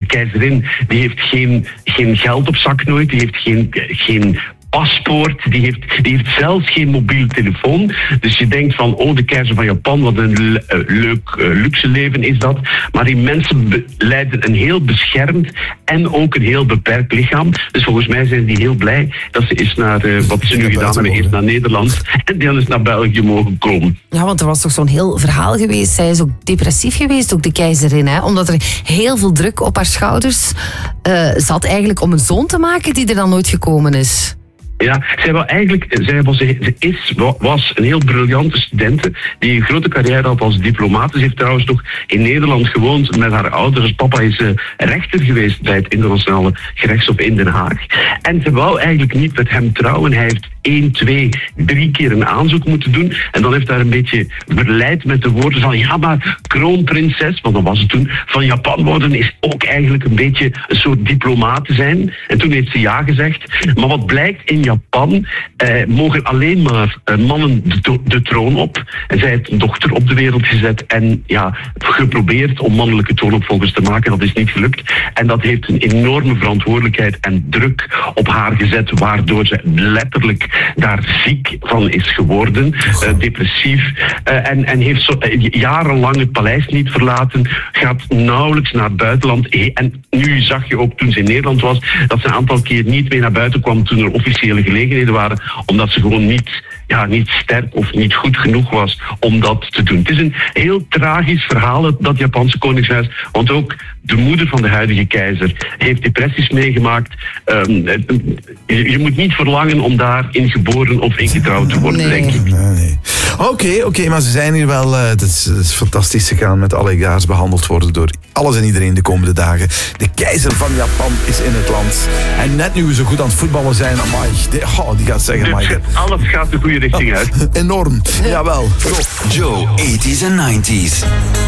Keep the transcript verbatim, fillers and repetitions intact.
keizerin die heeft geen, geen geld op zak nooit, die heeft geen, geen paspoort, die heeft, die heeft zelfs geen mobiele telefoon. Dus je denkt van, oh, de keizer van Japan, wat een le- leuk uh, luxe leven is dat. Maar die mensen be- leiden een heel beschermd en ook een heel beperkt lichaam. Dus volgens mij zijn die heel blij dat ze eens naar, uh, wat ze nu gedaan hebben, eerst naar Nederland en dan eens naar België mogen komen. Ja, want er was toch zo'n heel verhaal geweest. Zij is ook depressief geweest, ook de keizerin. Hè? Omdat er heel veel druk op haar schouders uh, zat eigenlijk om een zoon te maken die er dan nooit gekomen is. Ja, zij, was eigenlijk, zij was, ze is, was een heel briljante studente die een grote carrière had als diplomaat. Ze heeft trouwens nog in Nederland gewoond met haar ouders. Papa is uh, rechter geweest bij het internationale gerechtshof in Den Haag. En ze wou eigenlijk niet met hem trouwen. Hij heeft één, twee, drie keer een aanzoek moeten doen. En dan heeft hij een beetje verleid met de woorden van ja, maar kroonprinses, want dat was het toen, van Japan worden is ook eigenlijk een beetje een soort diplomaat te zijn. En toen heeft ze ja gezegd. Maar wat blijkt, in Japan eh, mogen alleen maar eh, mannen de, to- de troon op. En zij heeft een dochter op de wereld gezet en ja, geprobeerd om mannelijke troonopvolgers te maken. Dat is niet gelukt. En dat heeft een enorme verantwoordelijkheid en druk op haar gezet, waardoor ze letterlijk daar ziek van is geworden, uh, depressief, uh, en, en heeft zo, uh, jarenlang het paleis niet verlaten, gaat nauwelijks naar het buitenland. En nu zag je ook toen ze in Nederland was, dat ze een aantal keer niet meer naar buiten kwam toen er officiële gelegenheden waren, omdat ze gewoon niet, ja, niet sterk of niet goed genoeg was om dat te doen. Het is een heel tragisch verhaal, dat Japanse koningshuis, want ook de moeder van de huidige keizer heeft depressies meegemaakt. Um, je, je moet niet verlangen om daarin geboren of ingetrouwd te worden, nee. denk ik. Nee, nee. Oké, okay, oké, okay, maar ze zijn hier wel... Uh, het, is, het is fantastisch. Ze gaan met alle egaars behandeld worden door alles en iedereen de komende dagen. De keizer van Japan is in het land. En net nu we zo goed aan het voetballen zijn, amai, die, oh, die gaat zeggen... Dus alles gaat de goede richting uit. Enorm, jawel. Joe, eighties en nineties.